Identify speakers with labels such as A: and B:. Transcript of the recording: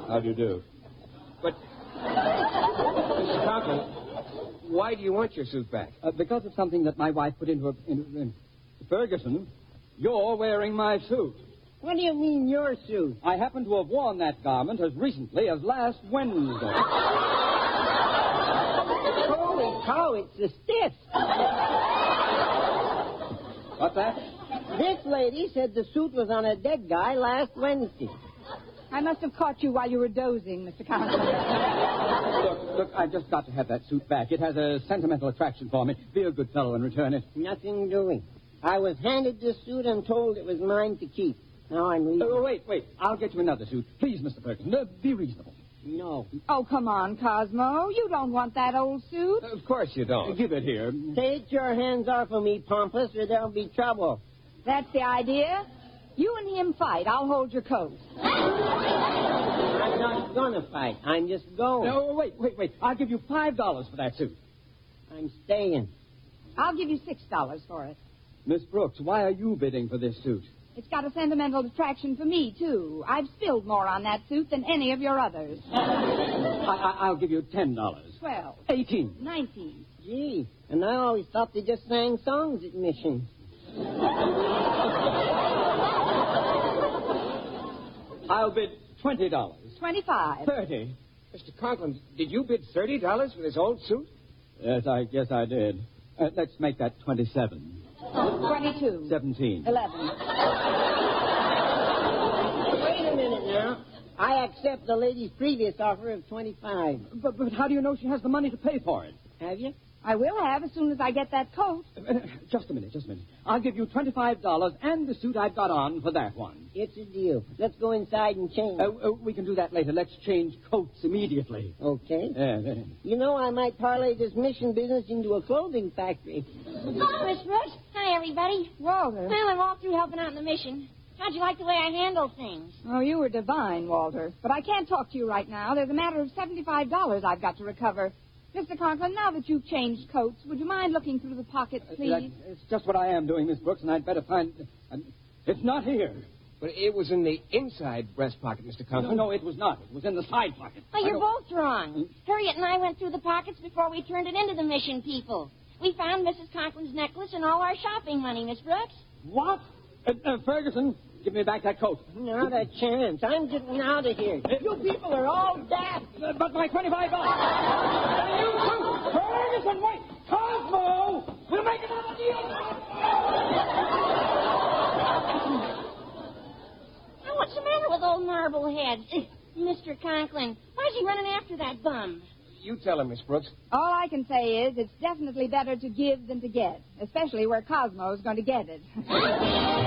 A: How do you do?
B: But, Mr. Conklin, why do you want your suit back?
A: Because of something that my wife put into Ferguson, you're wearing my suit.
C: What do you mean, your suit?
A: I happen to have worn that garment as recently as last Wednesday.
C: Holy cow, it's the stiff.
A: What's that?
C: This lady said the suit was on a dead guy last Wednesday.
D: I must have caught you while you were dozing, Mr. Conklin.
A: Look, I've just got to have that suit back. It has a sentimental attraction for me. Be a good fellow and return it.
C: Nothing doing. I was handed this suit and told it was mine to keep. Now I'm leaving.
A: Wait. I'll get you another suit. Please, Mr. Ferguson, be reasonable.
C: No.
D: Oh, come on, Cosmo. You don't want that old suit.
B: Of course you don't.
A: Give it here.
C: Take your hands off of me, Pompous, or there'll be trouble.
D: That's the idea. You and him fight. I'll hold your coat.
C: I'm not going to fight. I'm just going.
A: No, wait. I'll give you $5 for that suit.
C: I'm staying.
D: I'll give you $6 for it.
A: Miss Brooks, why are you bidding for this suit?
D: It's got a sentimental attraction for me, too. I've spilled more on that suit than any of your others.
A: I'll give you $10.
D: 12.
A: 18.
D: 19.
C: Gee, and I always thought they just sang songs at missions.
A: I'll bid $20.
D: 25.
A: 30.
B: Mr. Conklin, did you bid $30 for this old suit?
A: Yes, I guess I did. Let's make that 27.
D: 22.
A: 17.
D: 11.
C: Wait a minute now. I accept the lady's previous offer of 25.
A: But how do you know she has the money to pay for it?
C: Have you?
D: I will have as soon as I get that coat.
A: Just a minute. I'll give you $25 and the suit I've got on for that one.
C: It's a deal. Let's go inside and change.
A: We can do that later. Let's change coats immediately.
C: Okay.
A: Yeah.
C: You know, I might parlay this mission business into a clothing factory.
E: Hello, Miss Brooks. Hi, everybody.
D: Walter.
E: Well, I'm all through helping out in the mission. How'd you like the way I handle things?
D: Oh, you were divine, Walter. But I can't talk to you right now. There's a matter of $75 I've got to recover. Mr. Conklin, now that you've changed coats, would you mind looking through the pockets, please?
A: It's just what I am doing, Miss Brooks, and I'd better find... it's not here.
B: But it was in the inside breast pocket, Mr. Conklin.
A: No, it was not. It was in the side pocket.
E: Oh, you're both wrong. Harriet and I went through the pockets before we turned it into the mission people. We found Mrs. Conklin's necklace and all our shopping money, Miss Brooks.
A: What? Ferguson, give me back that coat.
C: Not a chance. I'm getting out of here. You people are all daft.
A: But my $25. You two! Ferguson, wait! Cosmo! We'll make another deal!
E: Now, what's the matter with old Marblehead? Mr. Conklin, why's he running after that bum?
B: You tell him, Miss Brooks.
D: All I can say is it's definitely better to give than to get, especially where Cosmo's going to get it.